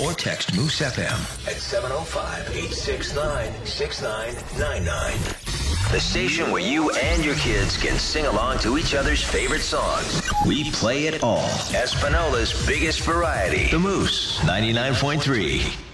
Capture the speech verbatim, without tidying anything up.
or text Moose F M at seven oh five, eight six nine, six nine nine nine. The station where you and your kids can sing along to each other's favorite songs. We play it all. Espinola's biggest variety. The Moose, ninety-nine point three.